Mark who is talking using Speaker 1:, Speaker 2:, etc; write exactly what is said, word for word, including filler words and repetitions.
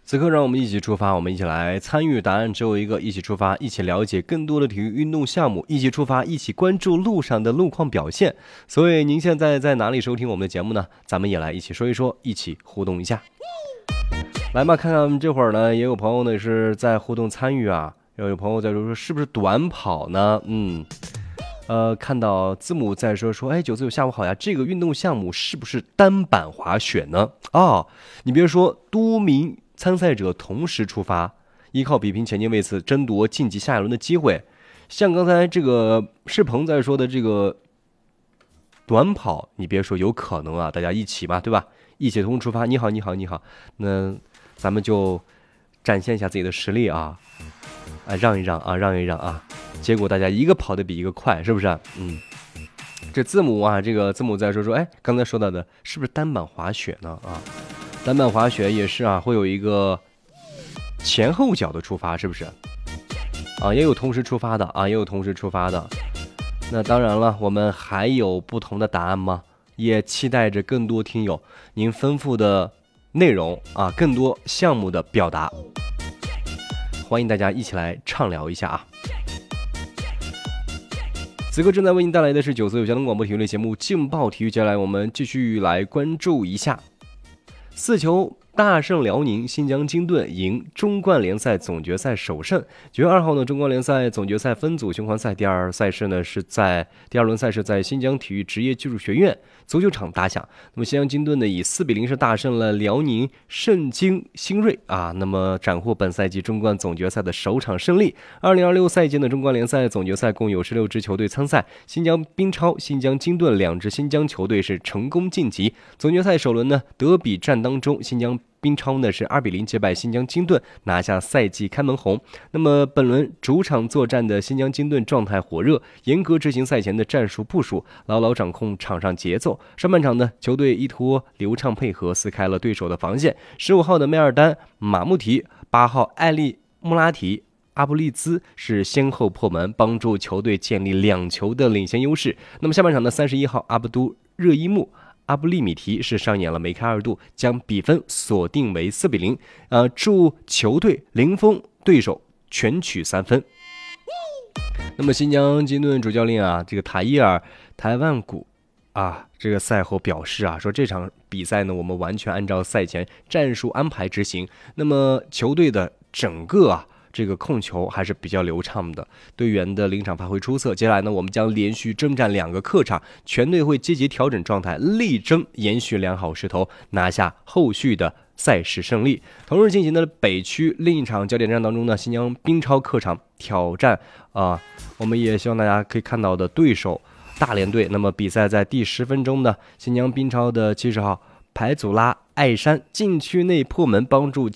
Speaker 1: 此刻让我们一起出发，我们一起来参与，答案只有一个，一起出发，一起了解更多的体育运动项目，一起出发，一起关注路上的路况表现。所以您现在在哪里收听我们的节目呢？咱们也来一起说一说，一起互动一下。来吧，看看这会儿呢，也有朋友呢是在互动参与啊，有朋友在说是不是短跑呢？嗯，呃，看到字母在说说，哎，九字友下午好呀，这个运动项目是不是单板滑雪呢？哦，你别说，多名参赛者同时出发，依靠比拼前进，为此争夺晋级下一轮的机会。像刚才这个世鹏在说的这个短跑，你别说有可能啊，大家一起嘛，对吧？一起同时出发。你好，你好，你好，那咱们就展现一下自己的实力啊！啊，让一让啊，让一让啊！结果大家一个跑得比一个快，是不是？嗯。这字母啊，这个字母在说说，哎，刚才说到的是不是单板滑雪呢？啊，单板滑雪也是啊，会有一个前后脚的出发，是不是？啊，也有同时出发的啊，也有同时出发的。那当然了，我们还有不同的答案吗？也期待着更多听友您丰富的内容啊，更多项目的表达，欢迎大家一起来畅聊一下啊。此刻正在为您带来的是九四有交通广播体育类节目劲爆体育，接下来我们继续来关注一下四球大胜辽宁，新疆金盾赢中冠联赛总决赛首胜。九月二号呢，中冠联赛总决赛分组循环赛第二赛事呢是在第二轮赛事在新疆体育职业技术学院足球场打响。那么新疆金盾呢以四比零是大胜了辽宁盛京新锐啊，那么斩获本赛季中冠总决赛的首场胜利。二零二六赛季的中冠联赛总决赛共有十六支球队参赛，新疆冰超、新疆金盾两支新疆球队是成功晋级。总决赛首轮呢德比战当中，新疆冰超呢是二比零击败新疆金盾，拿下赛季开门红。那么本轮主场作战的新疆金盾状态火热，严格执行赛前的战术部署，牢牢掌控场上节奏。上半场呢，球队依托流畅配合，撕开了对手的防线。十五号的梅尔丹、马穆提，八号艾利穆拉提、阿布利兹是先后破门，帮助球队建立两球的领先优势。那么下半场的三十一号阿布都热伊木、阿布利米提是上演了梅开二度，将比分锁定为四比零，呃，助球队零封对手全取三分。那么新疆金盾主教练啊，这个塔伊尔台湾谷啊，这个赛后表示啊，说这场比赛呢，我们完全按照赛前战术安排执行。那么球队的整个啊。这个控球还是比较流畅的，队员的临场发挥出色。接下来呢，我们将连续征战两个客场，全队会积极调整状态，力争延续良好势头，拿下后续的赛事胜利。同日进行的北区另一场焦点战当中呢，新疆冰超客场挑战啊、呃，我们也希望大家可以看到的对手大连队。那么比赛在第十分钟呢，新疆冰超的七十号排祖拉艾山禁区内破门，帮助